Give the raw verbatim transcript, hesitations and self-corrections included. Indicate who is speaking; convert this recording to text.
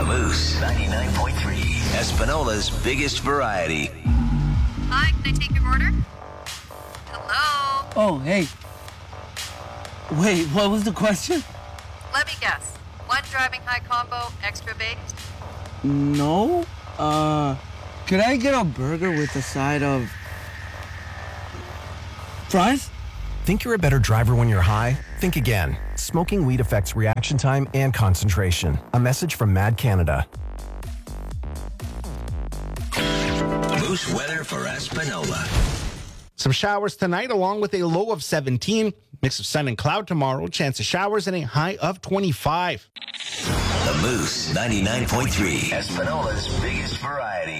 Speaker 1: Moose ninety-nine point three, Espinola's biggest variety.
Speaker 2: Hi, can I take your order? Hello?
Speaker 3: Oh, hey. Wait, what was the question?
Speaker 2: Let me guess. One driving high combo, extra baked?
Speaker 3: No. Uh, could I get a burger with a side of fries?
Speaker 4: Think you're a better driver when you're high? Think again. Smoking weed affects reaction time and concentration. A message from Mad Canada.
Speaker 1: Moose weather for Espinola.
Speaker 5: Some showers tonight along with a low of seventeen. Mix of sun and cloud tomorrow. Chance of showers and a high of twenty-five.
Speaker 1: The Moose ninety-nine point three, Espinola's biggest variety.